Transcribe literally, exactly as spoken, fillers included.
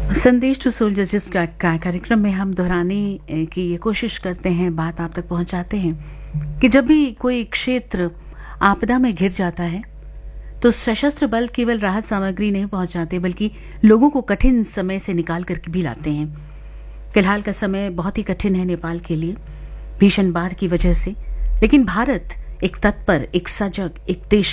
संदेश to soldiers जिस का, का कार्यक्रम में हम दोहराने की ये कोशिश करते हैं, बात आप तक पहुंचाते हैं कि जब भी कोई क्षेत्र आपदा में घिर जाता है तो सशस्त्र बल केवल राहत सामग्री नहीं पहुंचाते बल्कि लोगों को कठिन समय से निकाल कर भी लाते हैं। फिलहाल का समय बहुत ही कठिन है नेपाल के लिए भीषण बाढ़ की वजह से, लेकिन भारत एक तत्पर, एक सजग, एक देश